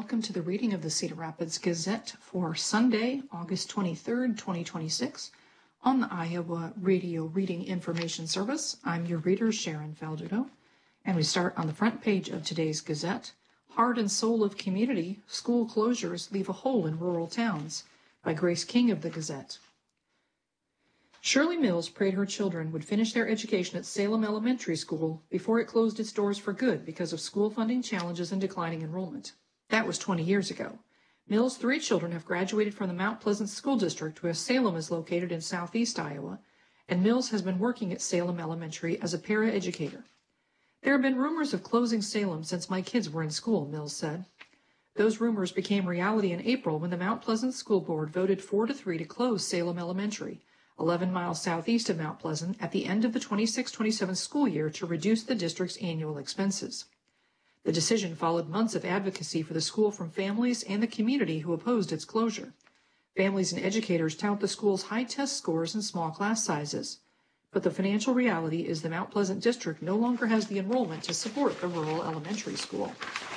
welcome to the reading of the Cedar Rapids Gazette for Sunday, August 23rd, 2026, on the Iowa Radio Reading Information Service. I'm your reader, Sharon Faldudo, and we start on the front page of today's Gazette. Heart and Soul of Community, School Closures Leave a Hole in Rural Towns, by Grace King of the Gazette. Shirley Mills prayed her children would finish their education at Salem Elementary School before it closed its doors for good because of school funding challenges and declining enrollment. That was 20 years ago. Mills' 3 children have graduated from the Mount Pleasant School District, where Salem is located in southeast Iowa, and Mills has been working at Salem Elementary as a paraeducator. There have been rumors of closing Salem since my kids were in school, Mills said. Those rumors became reality in April when the Mount Pleasant School Board voted 4-3 to close Salem Elementary, 11 miles southeast of Mount Pleasant, at the end of the 26-27 school year to reduce the district's annual expenses. The decision followed months of advocacy for the school from families and the community who opposed its closure. Families and educators tout the school's high test scores and small class sizes. But the financial reality is the Mount Pleasant district no longer has the enrollment to support the rural elementary school.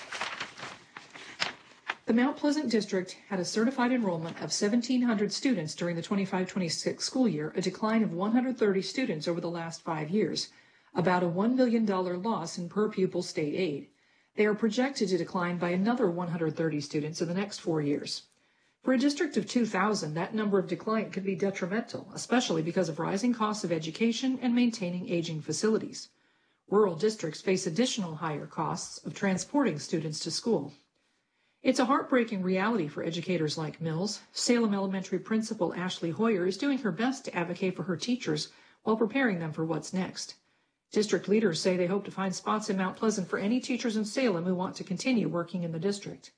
The Mount Pleasant district had a certified enrollment of 1,700 students during the 25-26 school year, a decline of 130 students over the last 5 years, about a $1 million loss in per-pupil state aid. They are projected to decline by another 130 students in the next 4 years. For a district of 2,000, that number of decline could be detrimental, especially because of rising costs of education and maintaining aging facilities. Rural districts face additional higher costs of transporting students to school. It's a heartbreaking reality for educators like Mills. Salem Elementary Principal Ashley Hoyer is doing her best to advocate for her teachers while preparing them for what's next. District leaders say they hope to find spots in Mount Pleasant for any teachers in Salem who want to continue working in the district.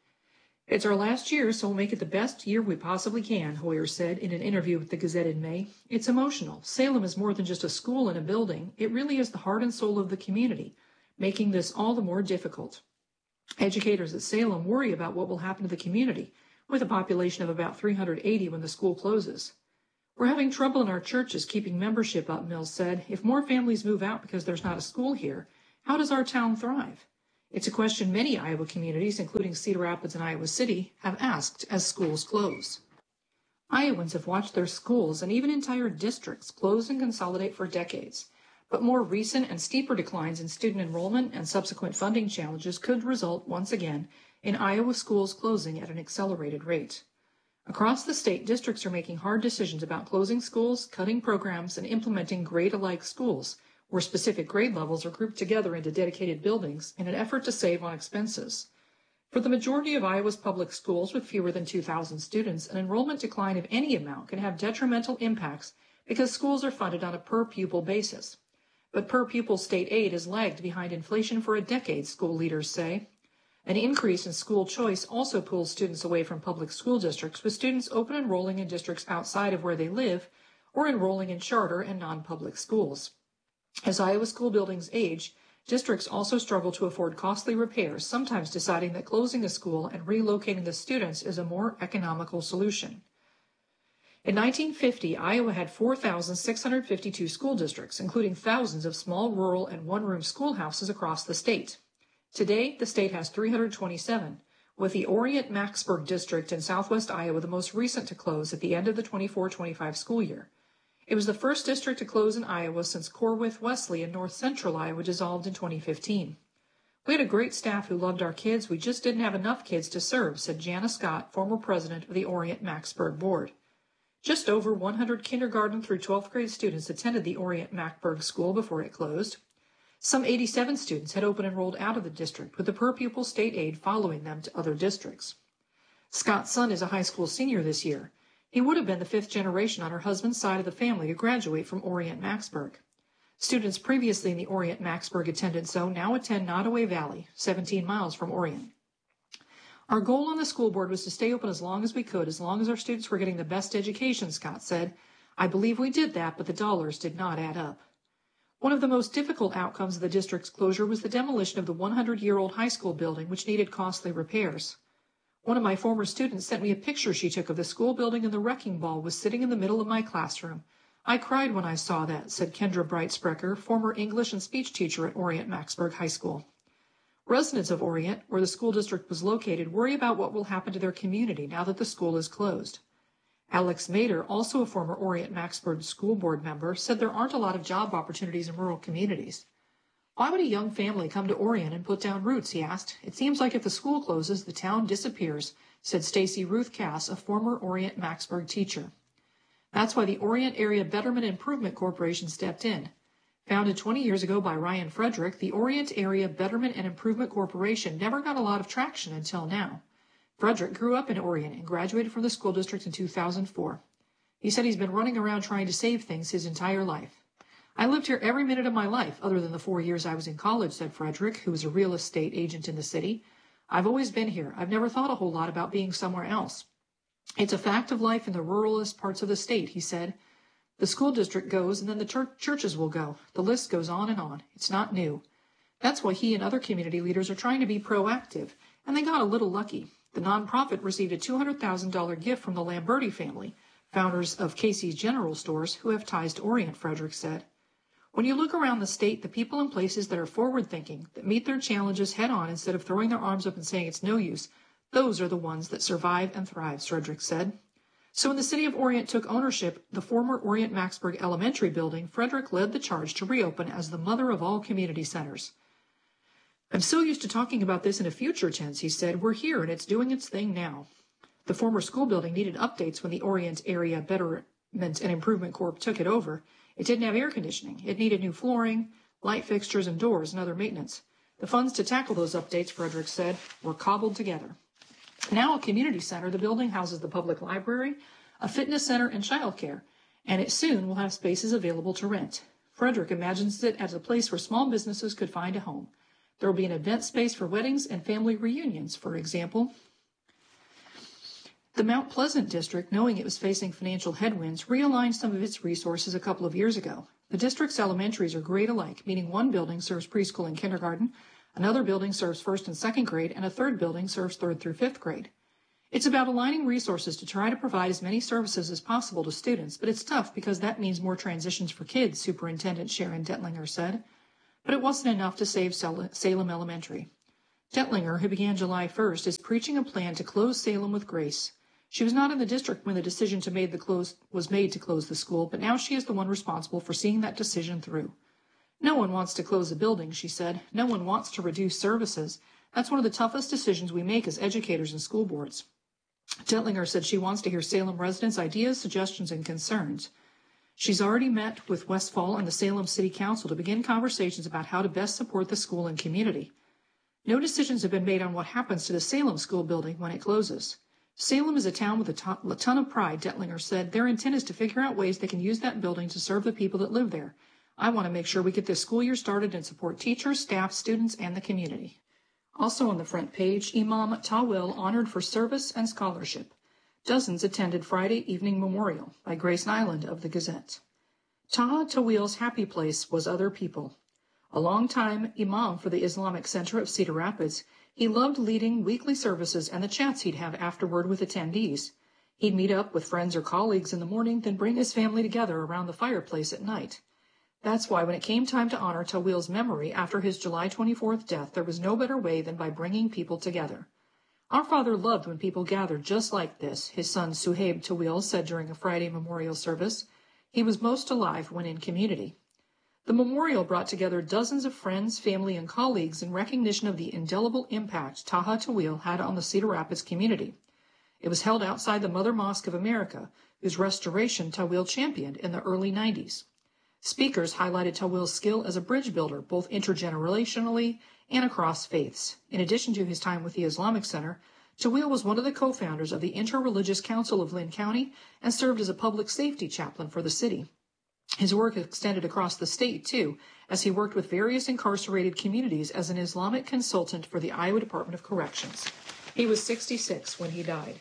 It's our last year, so we'll make it the best year we possibly can, Hoyer said in an interview with the Gazette in May. It's emotional. Salem is more than just a school and a building. It really is the heart and soul of the community, making this all the more difficult. Educators at Salem worry about what will happen to the community, with a population of about 380 when the school closes. We're having trouble in our churches keeping membership up, Mills said. If more families move out because there's not a school here, how does our town thrive? It's a question many Iowa communities, including Cedar Rapids and Iowa City, have asked as schools close. Iowans have watched their schools and even entire districts close and consolidate for decades, but more recent and steeper declines in student enrollment and subsequent funding challenges could result once again in Iowa schools closing at an accelerated rate. Across the state, districts are making hard decisions about closing schools, cutting programs, and implementing grade-alike schools, where specific grade levels are grouped together into dedicated buildings in an effort to save on expenses. For the majority of Iowa's public schools with fewer than 2,000 students, an enrollment decline of any amount can have detrimental impacts because schools are funded on a per-pupil basis. But per-pupil state aid has lagged behind inflation for a decade, school leaders say. An increase in school choice also pulls students away from public school districts, with students open enrolling in districts outside of where they live or enrolling in charter and non-public schools. As Iowa school buildings age, districts also struggle to afford costly repairs, sometimes deciding that closing a school and relocating the students is a more economical solution. In 1950, Iowa had 4,652 school districts, including thousands of small rural and one-room schoolhouses across the state. Today, the state has 327, with the Orient-Macksburg district in southwest Iowa the most recent to close at the end of the 24-25 school year. It was the first district to close in Iowa since Corwith-Wesley in north central Iowa dissolved in 2015. We had a great staff who loved our kids. We just didn't have enough kids to serve, said Jana Scott, former president of the Orient-Macksburg board. Just over 100 kindergarten through 12th grade students attended the Orient-Macksburg school before it closed. Some 87 students had open enrolled out of the district, with the per-pupil state aid following them to other districts. Scott's son is a high school senior this year. He would have been the 5th generation on her husband's side of the family to graduate from Orient-Macksburg. Students previously in the Orient-Macksburg attendance zone now attend Nottoway Valley, 17 miles from Orient. Our goal on the school board was to stay open as long as we could, as long as our students were getting the best education, Scott said. I believe we did that, but the dollars did not add up. One of the most difficult outcomes of the district's closure was the demolition of the 100-year-old high school building, which needed costly repairs. One of my former students sent me a picture she took of the school building, and the wrecking ball was sitting in the middle of my classroom. I cried when I saw that, said Kendra Breitsprecher, former English and speech teacher at Orient-Macksburg High School. Residents of Orient, where the school district was located, worry about what will happen to their community now that the school is closed. Alex Mader, also a former Orient-Maxburg school board member, said there aren't a lot of job opportunities in rural communities. Why would a young family come to Orient and put down roots, he asked. It seems like if the school closes, the town disappears, said Stacy Ruth Cass, a former Orient-Maxburg teacher. That's why the Orient Area Betterment Improvement Corporation stepped in. Founded 20 years ago by Ryan Frederick, the Orient Area Betterment and Improvement Corporation never got a lot of traction until now. Frederick grew up in Orient and graduated from the school district in 2004. He said he's been running around trying to save things his entire life. I lived here every minute of my life, other than the 4 years I was in college, said Frederick, who was a real estate agent in the city. I've always been here. I've never thought a whole lot about being somewhere else. It's a fact of life in the ruralist parts of the state, he said. The school district goes, and then the churches will go. The list goes on and on. It's not new. That's why he and other community leaders are trying to be proactive, and they got a little lucky. The nonprofit received a $200,000 gift from the Lamberti family, founders of Casey's General Stores, who have ties to Orient, Frederick said. When you look around the state, the people in places that are forward-thinking, that meet their challenges head-on instead of throwing their arms up and saying it's no use, those are the ones that survive and thrive, Frederick said. So when the city of Orient took ownership, the former Orient-Maxburg Elementary building, Frederick led the charge to reopen as the mother of all community centers. I'm so used to talking about this in a future tense, he said. We're here, and it's doing its thing now. The former school building needed updates when the Orient Area Betterment and Improvement Corp took it over. It didn't have air conditioning. It needed new flooring, light fixtures, and doors, and other maintenance. The funds to tackle those updates, Frederick said, were cobbled together. Now a community center, the building houses the public library, a fitness center, and childcare, and it soon will have spaces available to rent. Frederick imagines it as a place where small businesses could find a home. There will be an event space for weddings and family reunions, for example. The Mount Pleasant district, knowing it was facing financial headwinds, realigned some of its resources a couple of years ago. The district's elementaries are grade alike, meaning one building serves preschool and kindergarten, another building serves first and second grade, and a third building serves third through fifth grade. It's about aligning resources to try to provide as many services as possible to students, but it's tough because that means more transitions for kids, Superintendent Sharon Detlinger said. But it wasn't enough to save Salem Elementary. Detlinger, who began July 1st, is preaching a plan to close Salem with grace. She was not in the district when the decision was made to close the school, but now she is the one responsible for seeing that decision through. No one wants to close a building, she said. No one wants to reduce services. That's one of the toughest decisions we make as educators and school boards. Detlinger said she wants to hear Salem residents' ideas, suggestions, and concerns. She's already met with Westfall and the Salem City Council to begin conversations about how to best support the school and community. No decisions have been made on what happens to the Salem school building when it closes. Salem is a town with a ton of pride, Detlinger said. Their intent is to figure out ways they can use that building to serve the people that live there. I want to make sure we get this school year started and support teachers, staff, students, and the community. Also on the front page, Imam Tawil honored for service and scholarship. Dozens attended Friday evening memorial by Grace Nyland of the Gazette. Taha Tawil's happy place was other people. A long-time imam for the Islamic Center of Cedar Rapids, he loved leading weekly services and the chats he'd have afterward with attendees. He'd meet up with friends or colleagues in the morning, then bring his family together around the fireplace at night. That's why when it came time to honor Tawil's memory after his July 24th death, there was no better way than by bringing people together. Our father loved when people gathered just like this, his son Suhaib Tawil said during a Friday memorial service. He was most alive when in community. The memorial brought together dozens of friends, family, and colleagues in recognition of the indelible impact Taha Tawil had on the Cedar Rapids community. It was held outside the Mother Mosque of America, whose restoration Tawil championed in the early 90s. Speakers highlighted Tawil's skill as a bridge builder, both intergenerationally and across faiths. In addition to his time with the Islamic Center, Tawil was one of the co-founders of the Interreligious Council of Lynn County and served as a public safety chaplain for the city. His work extended across the state, too, as he worked with various incarcerated communities as an Islamic consultant for the Iowa Department of Corrections. He was 66 when he died.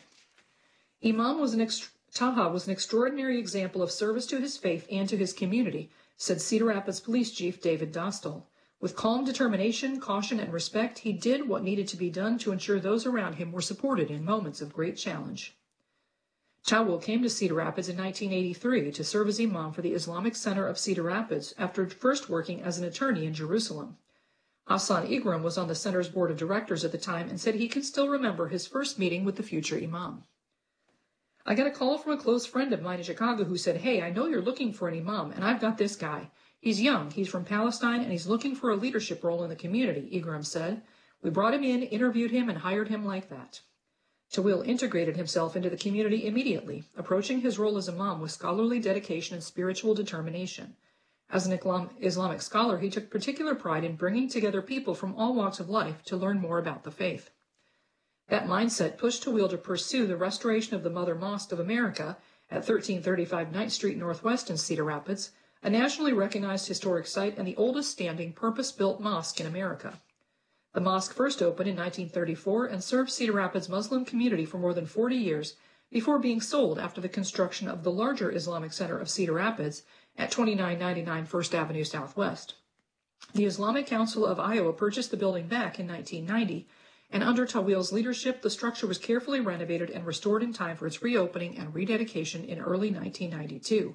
Taha was an extraordinary example of service to his faith and to his community, said Cedar Rapids Police Chief David Dostal. With calm determination, caution, and respect, he did what needed to be done to ensure those around him were supported in moments of great challenge. Tawil came to Cedar Rapids in 1983 to serve as imam for the Islamic Center of Cedar Rapids after first working as an attorney in Jerusalem. Hassan Igram was on the center's board of directors at the time and said he could still remember his first meeting with the future imam. I got a call from a close friend of mine in Chicago who said, "Hey, I know you're looking for an imam, and I've got this guy. He's young, he's from Palestine, and he's looking for a leadership role in the community," Igram said. "We brought him in, interviewed him, and hired him like that." Tawil integrated himself into the community immediately, approaching his role as imam with scholarly dedication and spiritual determination. As an Islamic scholar, he took particular pride in bringing together people from all walks of life to learn more about the faith. That mindset pushed Tawil to pursue the restoration of the Mother Mosque of America at 1335 9th Street Northwest in Cedar Rapids, a nationally recognized historic site and the oldest standing purpose-built mosque in America. The mosque first opened in 1934 and served Cedar Rapids' Muslim community for more than 40 years before being sold after the construction of the larger Islamic Center of Cedar Rapids at 2999 First Avenue Southwest. The Islamic Council of Iowa purchased the building back in 1990, and under Tawil's leadership, the structure was carefully renovated and restored in time for its reopening and rededication in early 1992.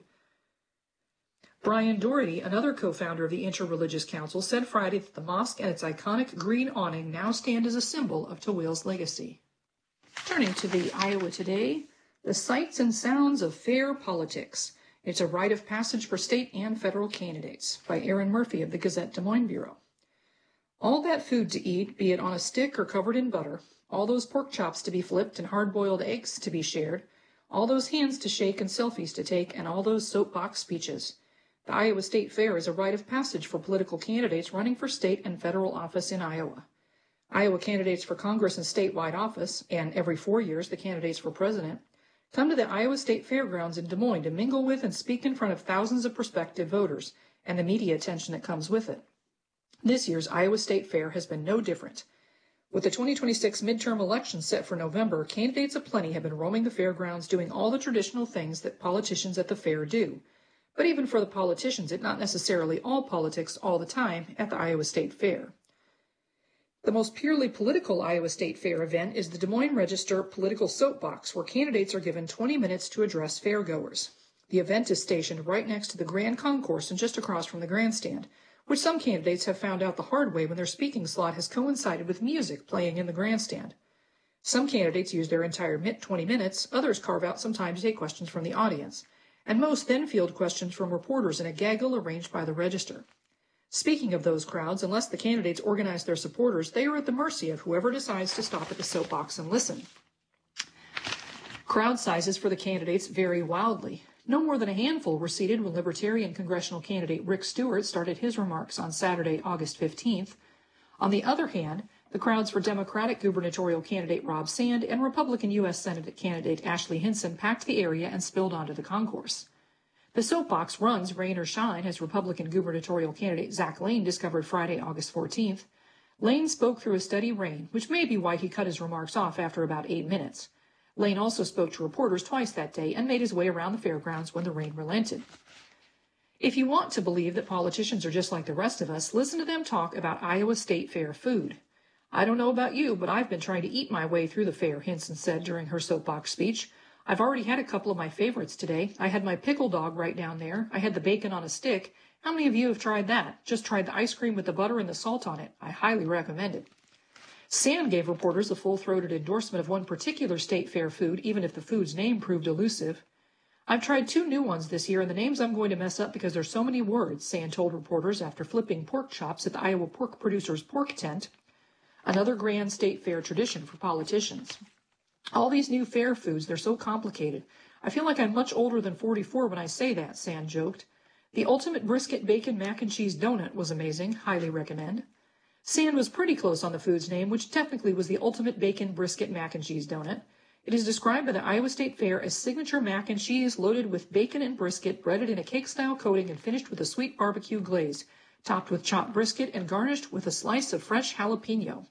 Brian Doherty, another co-founder of the Interreligious Council, said Friday that the mosque and its iconic green awning now stand as a symbol of Tawil's legacy. Turning to the Iowa Today, the sights and sounds of fair politics. It's a rite of passage for state and federal candidates, by Aaron Murphy of the Gazette Des Moines Bureau. All that food to eat, be it on a stick or covered in butter, all those pork chops to be flipped and hard-boiled eggs to be shared, all those hands to shake and selfies to take, and all those soapbox speeches. The Iowa State Fair is a rite of passage for political candidates running for state and federal office in Iowa. Iowa candidates for Congress and statewide office, and every 4 years the candidates for president, come to the Iowa State Fairgrounds in Des Moines to mingle with and speak in front of thousands of prospective voters, and the media attention that comes with it. This year's Iowa State Fair has been no different. With the 2026 midterm elections set for November, candidates aplenty have been roaming the fairgrounds doing all the traditional things that politicians at the fair do. But even for the politicians, it's not necessarily all politics all the time at the Iowa State Fair. The most purely political Iowa State Fair event is the Des Moines Register Political Soapbox, where candidates are given 20 minutes to address fairgoers. The event is stationed right next to the Grand Concourse and just across from the grandstand, which some candidates have found out the hard way when their speaking slot has coincided with music playing in the grandstand. Some candidates use their entire 20 minutes, others carve out some time to take questions from the audience, and most then field questions from reporters in a gaggle arranged by the Register. Speaking of those crowds, unless the candidates organize their supporters, they are at the mercy of whoever decides to stop at the soapbox and listen. Crowd sizes for the candidates vary wildly. No more than a handful were seated when Libertarian congressional candidate Rick Stewart started his remarks on Saturday, August 15th. On the other hand, the crowds for Democratic gubernatorial candidate Rob Sand and Republican U.S. Senate candidate Ashley Hinson packed the area and spilled onto the concourse. The soapbox runs rain or shine, as Republican gubernatorial candidate Zach Lane discovered Friday, August 14th. Lane spoke through a steady rain, which may be why he cut his remarks off after about 8 minutes. Lane also spoke to reporters twice that day and made his way around the fairgrounds when the rain relented. If you want to believe that politicians are just like the rest of us, listen to them talk about Iowa State Fair food. "I don't know about you, but I've been trying to eat my way through the fair," Hinson said during her soapbox speech. "I've already had a couple of my favorites today. I had my pickle dog right down there. I had the bacon on a stick. How many of you have tried that? Just tried the ice cream with the butter and the salt on it. I highly recommend it." Sand gave reporters a full-throated endorsement of one particular state fair food, even if the food's name proved elusive. "I've tried 2 new ones this year, and the names I'm going to mess up because there's so many words," Sand told reporters after flipping pork chops at the Iowa Pork Producers Pork Tent, another grand state fair tradition for politicians. "All these new fair foods, they're so complicated. I feel like I'm much older than 44 when I say that," Sand joked. "The ultimate brisket bacon mac and cheese donut was amazing. Highly recommend." Sand was pretty close on the food's name, which technically was the ultimate bacon brisket mac and cheese donut. It is described by the Iowa State Fair as signature mac and cheese loaded with bacon and brisket, breaded in a cake-style coating and finished with a sweet barbecue glaze, topped with chopped brisket and garnished with a slice of fresh jalapeno.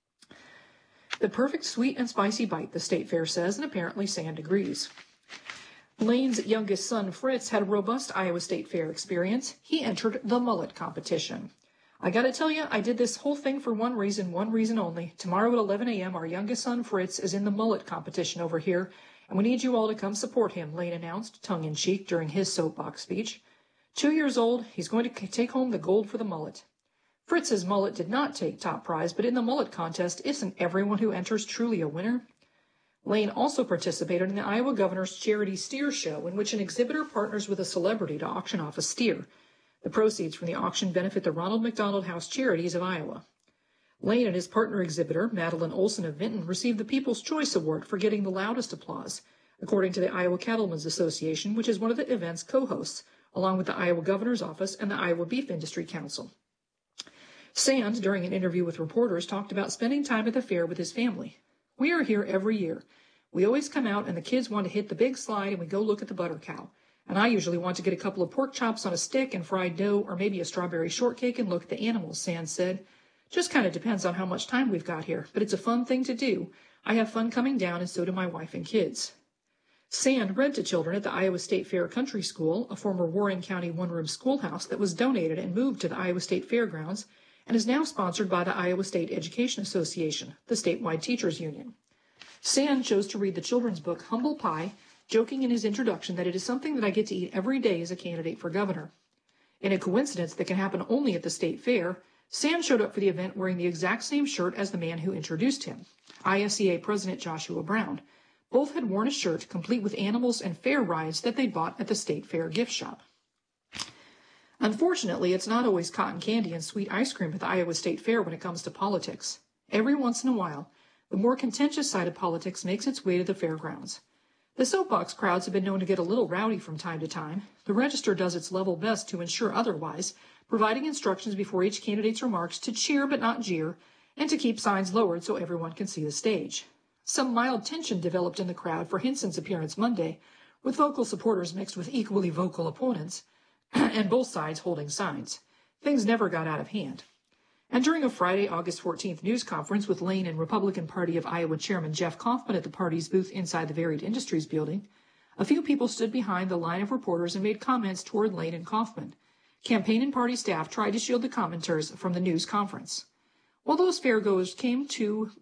The perfect sweet and spicy bite, the State Fair says, and apparently Sand agrees. Lane's youngest son, Fritz, had a robust Iowa State Fair experience. He entered the mullet competition. "I gotta tell you, I did this whole thing for one reason only. Tomorrow at 11 a.m., our youngest son, Fritz, is in the mullet competition over here, and we need you all to come support him," Lane announced, tongue-in-cheek, during his soapbox speech. 2 years old, he's going to take home the gold for the mullet. Fritz's mullet did not take top prize, but in the mullet contest, isn't everyone who enters truly a winner? Lane also participated in the Iowa governor's charity steer show, in which an exhibitor partners with a celebrity to auction off a steer. The proceeds from the auction benefit the Ronald McDonald House Charities of Iowa. Lane and his partner exhibitor, Madeline Olson of Vinton, received the People's Choice Award for getting the loudest applause, according to the Iowa Cattlemen's Association, which is one of the event's co-hosts, along with the Iowa Governor's Office and the Iowa Beef Industry Council. Sand, during an interview with reporters, talked about spending time at the fair with his family. We are here every year. We always come out and the kids want to hit the big slide and we go look at the butter cow. And I usually want to get a couple of pork chops on a stick and fried dough or maybe a strawberry shortcake and look at the animals, Sand said. Just kind of depends on how much time we've got here, but it's a fun thing to do. I have fun coming down and so do my wife and kids. Sand read to children at the Iowa State Fair Country School, a former Warren County one-room schoolhouse that was donated and moved to the Iowa State Fairgrounds and is now sponsored by the Iowa State Education Association, the statewide teachers union. Sand chose to read the children's book Humble Pie, joking in his introduction that it is something that I get to eat every day as a candidate for governor. In a coincidence that can happen only at the state fair, Sand showed up for the event wearing the exact same shirt as the man who introduced him, ISEA President Joshua Brown. Both had worn a shirt complete with animals and fair rides that they'd bought at the state fair gift shop. Unfortunately, it's not always cotton candy and sweet ice cream at the Iowa State Fair when it comes to politics. Every once in a while, the more contentious side of politics makes its way to the fairgrounds. The soapbox crowds have been known to get a little rowdy from time to time. The Register does its level best to ensure otherwise, providing instructions before each candidate's remarks to cheer but not jeer, and to keep signs lowered so everyone can see the stage. Some mild tension developed in the crowd for Hinson's appearance Monday, with vocal supporters mixed with equally vocal opponents, and both sides holding signs. Things never got out of hand. And during a Friday, August 14th news conference with Lane and Republican Party of Iowa Chairman Jeff Kaufman at the party's booth inside the Varied Industries building, a few people stood behind the line of reporters and made comments toward Lane and Kaufman. Campaign and party staff tried to shield the commenters from the news conference. While those fairgoers came to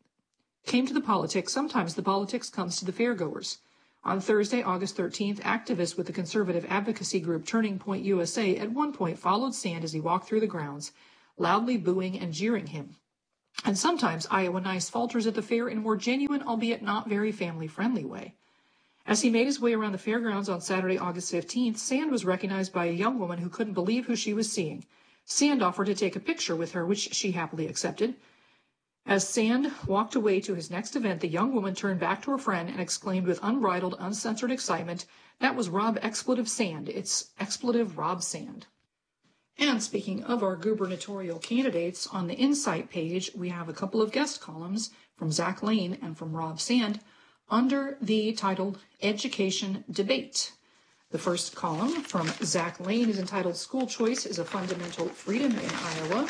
the politics, sometimes the politics comes to the fairgoers. On Thursday, August 13th, activists with the conservative advocacy group Turning Point USA at one point followed Sand as he walked through the grounds, loudly booing and jeering him. And sometimes Iowa Nice falters at the fair in a more genuine, albeit not very family-friendly way. As he made his way around the fairgrounds on Saturday, August 15th, Sand was recognized by a young woman who couldn't believe who she was seeing. Sand offered to take a picture with her, which she happily accepted. As Sand walked away to his next event, the young woman turned back to her friend and exclaimed with unbridled, uncensored excitement, "That was Rob Expletive Sand. It's Expletive Rob Sand." And speaking of our gubernatorial candidates, on the Insight page, we have a couple of guest columns from Zach Lane and from Rob Sand under the title Education Debate. The first column from Zach Lane is entitled School Choice is a Fundamental Freedom in Iowa.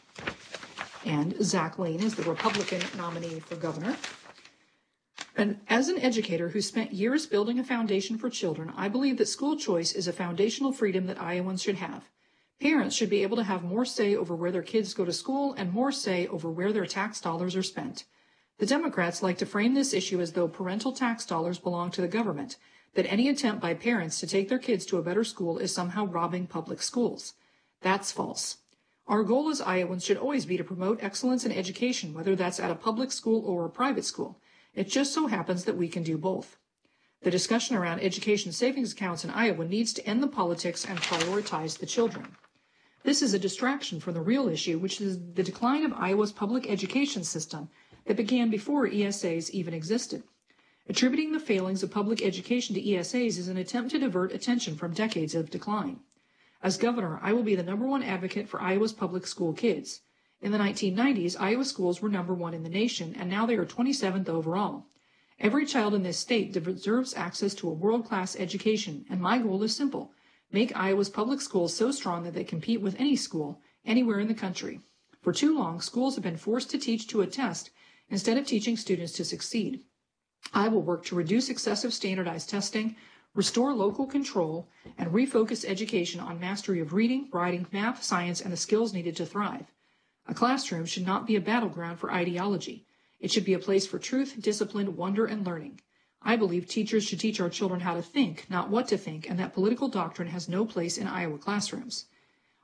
And Zach Lane is the Republican nominee for governor. And as an educator who spent years building a foundation for children, I believe that school choice is a foundational freedom that Iowans should have. Parents should be able to have more say over where their kids go to school and more say over where their tax dollars are spent. The Democrats like to frame this issue as though parental tax dollars belong to the government, that any attempt by parents to take their kids to a better school is somehow robbing public schools. That's false. Our goal as Iowans should always be to promote excellence in education, whether that's at a public school or a private school. It just so happens that we can do both. The discussion around education savings accounts in Iowa needs to end the politics and prioritize the children. This is a distraction from the real issue, which is the decline of Iowa's public education system that began before ESAs even existed. Attributing the failings of public education to ESAs is an attempt to divert attention from decades of decline. As governor, I will be the #1 advocate for Iowa's public school kids. In the 1990s, Iowa schools were #1 in the nation, and now they are 27th overall. Every child in this state deserves access to a world-class education, and my goal is simple: make Iowa's public schools so strong that they compete with any school, anywhere in the country. For too long, schools have been forced to teach to a test instead of teaching students to succeed. I will work to reduce excessive standardized testing, restore local control, and refocus education on mastery of reading, writing, math, science, and the skills needed to thrive. A classroom should not be a battleground for ideology. It should be a place for truth, discipline, wonder, and learning. I believe teachers should teach our children how to think, not what to think, and that political doctrine has no place in Iowa classrooms.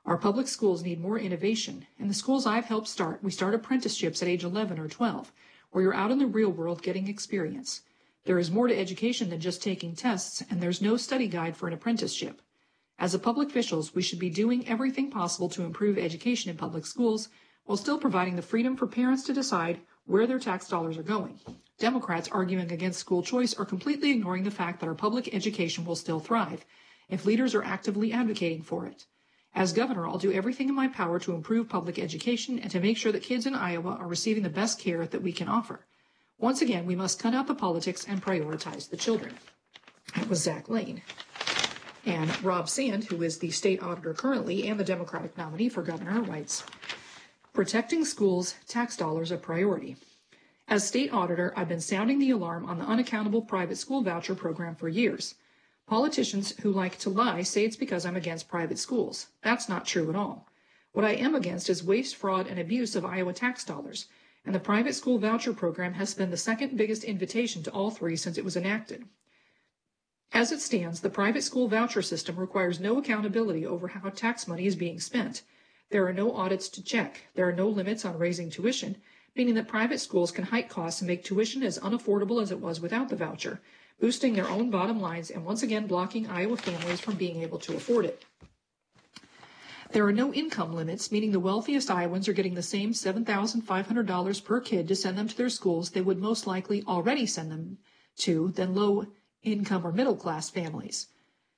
Our public schools need more innovation. In the schools I've helped start, we start apprenticeships at age 11 or 12, where you're out in the real world getting experience. There is more to education than just taking tests, and there's no study guide for an apprenticeship. As a public officials, we should be doing everything possible to improve education in public schools while still providing the freedom for parents to decide where their tax dollars are going. Democrats arguing against school choice are completely ignoring the fact that our public education will still thrive if leaders are actively advocating for it. As governor, I'll do everything in my power to improve public education and to make sure that kids in Iowa are receiving the best care that we can offer. Once again, we must cut out the politics and prioritize the children. That was Zach Lane. And Rob Sand, who is the state auditor currently and the Democratic nominee for governor, writes, protecting schools' tax dollars a priority. As state auditor, I've been sounding the alarm on the unaccountable private school voucher program for years. Politicians who like to lie say it's because I'm against private schools. That's not true at all. What I am against is waste, fraud, and abuse of Iowa tax dollars, and the private school voucher program has been the second biggest invitation to all three since it was enacted. As it stands, the private school voucher system requires no accountability over how tax money is being spent. There are no audits to check. There are no limits on raising tuition, meaning that private schools can hike costs and make tuition as unaffordable as it was without the voucher, boosting their own bottom lines and once again blocking Iowa families from being able to afford it. There are no income limits, meaning the wealthiest Iowans are getting the same $7,500 per kid to send them to their schools they would most likely already send them to than low-income or middle-class families.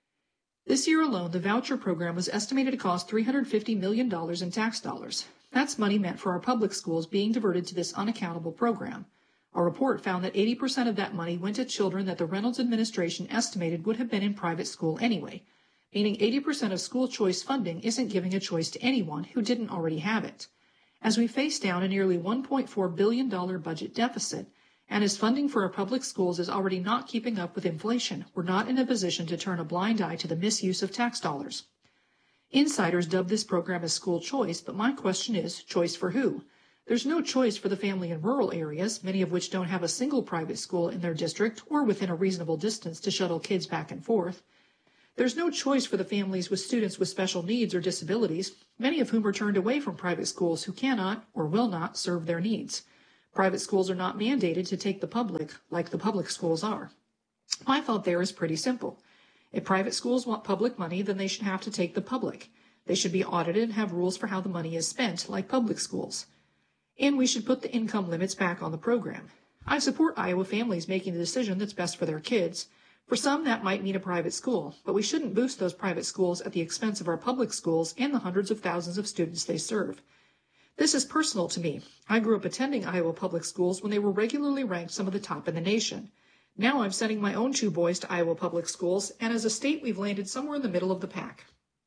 This year alone, the voucher program was estimated to cost $350 million in tax dollars. That's money meant for our public schools being diverted to this unaccountable program. A report found that 80% of that money went to children that the Reynolds administration estimated would have been in private school anyway, meaning 80% of school choice funding isn't giving a choice to anyone who didn't already have it. As we face down a nearly $1.4 billion budget deficit, and as funding for our public schools is already not keeping up with inflation, we're not in a position to turn a blind eye to the misuse of tax dollars. Insiders dub this program as school choice, but my question is, choice for who? There's no choice for the family in rural areas, many of which don't have a single private school in their district or within a reasonable distance to shuttle kids back and forth. There's no choice for the families with students with special needs or disabilities, many of whom are turned away from private schools who cannot or will not serve their needs. Private schools are not mandated to take the public like the public schools are. My thought there is pretty simple. If private schools want public money, then they should have to take the public. They should be audited and have rules for how the money is spent, like public schools. And we should put the income limits back on the program. I support Iowa families making the decision that's best for their kids. For some, that might mean a private school, but we shouldn't boost those private schools at the expense of our public schools and the hundreds of thousands of students they serve. This is personal to me. I grew up attending Iowa public schools when they were regularly ranked some of the top in the nation. Now I'm sending my own two boys to Iowa public schools, and as a state, we've landed somewhere in the middle of the pack.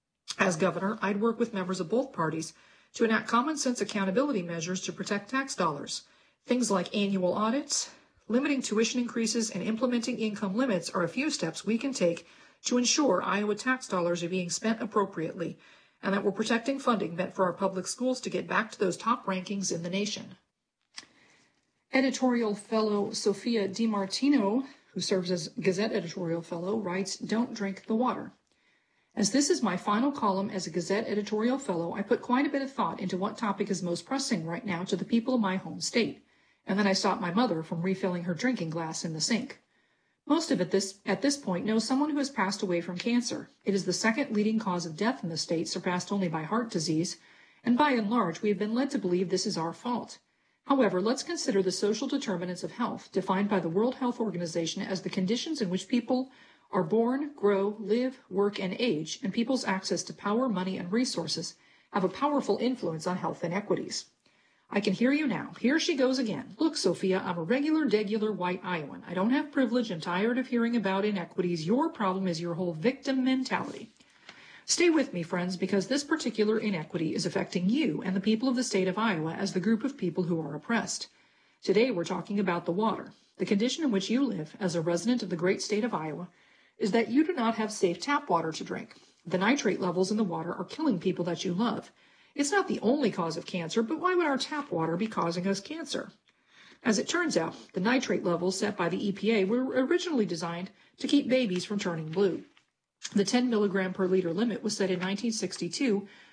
As governor, I'd work with members of both parties to enact common sense accountability measures to protect tax dollars. Things like annual audits, limiting tuition increases, and implementing income limits are a few steps we can take to ensure Iowa tax dollars are being spent appropriately and that we're protecting funding meant for our public schools to get back to those top rankings in the nation. Editorial fellow Sophia DiMartino, who serves as Gazette editorial fellow, writes, "Don't drink the water." As this is my final column as a Gazette editorial fellow, I put quite a bit of thought into what topic is most pressing right now to the people of my home state, and then I stopped my mother from refilling her drinking glass in the sink. Most of it at this point know someone who has passed away from cancer. It is the second leading cause of death in the state, surpassed only by heart disease, and by and large, we have been led to believe this is our fault. However, let's consider the social determinants of health, defined by the World Health Organization as the conditions in which people are born, grow, live, work, and age, and people's access to power, money, and resources have a powerful influence on health inequities. I can hear you now. Here she goes again. Look, Sophia, I'm a degular white Iowan. I don't have privilege and tired of hearing about inequities. Your problem is your whole victim mentality. Stay with me, friends, because this particular inequity is affecting you and the people of the state of Iowa as the group of people who are oppressed. Today, we're talking about the water. The condition in which you live as a resident of the great state of Iowa is that you do not have safe tap water to drink. The nitrate levels in the water are killing people that you love. It's not the only cause of cancer, but why would our tap water be causing us cancer? As it turns out, the nitrate levels set by the EPA were originally designed to keep babies from turning blue. The 10 milligram per liter limit was set in 1962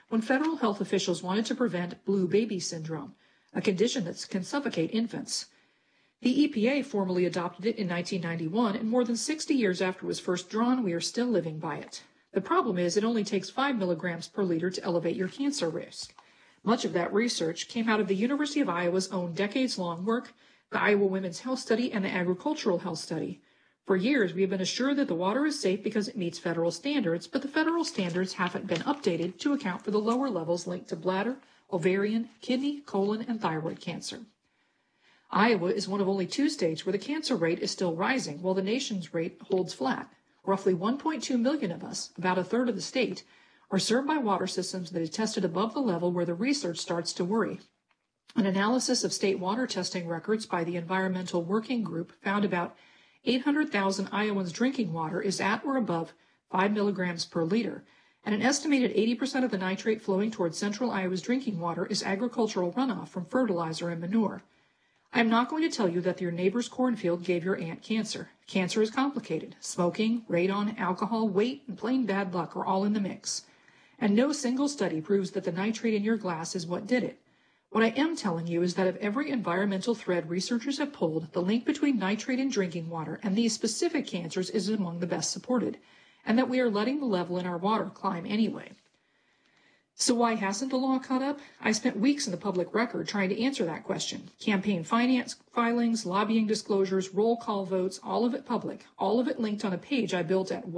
when federal health officials wanted to prevent blue baby syndrome, a condition that can suffocate infants. The EPA formally adopted it in 1991, and more than 60 years after it was first drawn, we are still living by it. The problem is it only takes 5 milligrams per liter to elevate your cancer risk. Much of that research came out of the University of Iowa's own decades-long work, the Iowa Women's Health Study, and the Agricultural Health Study. For years, we have been assured that the water is safe because it meets federal standards, but the federal standards haven't been updated to account for the lower levels linked to bladder, ovarian, kidney, colon, and thyroid cancer. Iowa is one of only 2 states where the cancer rate is still rising, while the nation's rate holds flat. Roughly 1.2 million of us, about a third of the state, are served by water systems that are tested above the level where the research starts to worry. An analysis of state water testing records by the Environmental Working Group found about 800,000 Iowans' drinking water is at or above 5 milligrams per liter, and an estimated 80% of the nitrate flowing towards central Iowa's drinking water is agricultural runoff from fertilizer and manure. I am not going to tell you that your neighbor's cornfield gave your aunt cancer. Cancer is complicated. Smoking, radon, alcohol, weight, and plain bad luck are all in the mix. And no single study proves that the nitrate in your glass is what did it. What I am telling you is that of every environmental thread researchers have pulled, the link between nitrate in drinking water and these specific cancers is among the best supported, and that we are letting the level in our water climb anyway. So why hasn't the law caught up? I spent weeks in the public record trying to answer that question. Campaign finance filings, lobbying disclosures, roll call votes, all of it public, all of it linked on a page I built at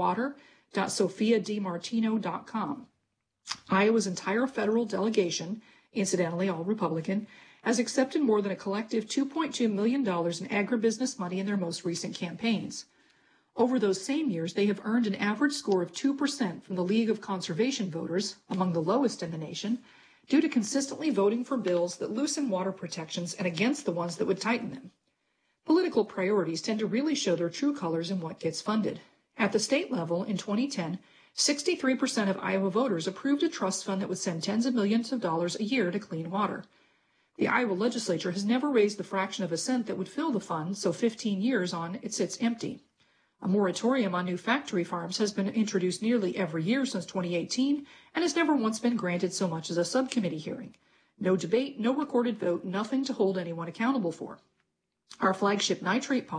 water.sophiadimartino.com. Iowa's entire federal delegation, incidentally all Republican, has accepted more than a collective $2.2 million in agribusiness money in their most recent campaigns. Over those same years, they have earned an average score of 2% from the League of Conservation Voters, among the lowest in the nation, due to consistently voting for bills that loosen water protections and against the ones that would tighten them. Political priorities tend to really show their true colors in what gets funded. At the state level, in 2010, 63% of Iowa voters approved a trust fund that would send tens of millions of dollars a year to clean water. The Iowa legislature has never raised the fraction of a cent that would fill the fund, so 15 years on, it sits empty. A moratorium on new factory farms has been introduced nearly every year since 2018 and has never once been granted so much as a subcommittee hearing. No debate, no recorded vote, nothing to hold anyone accountable for. Our flagship nitrate policy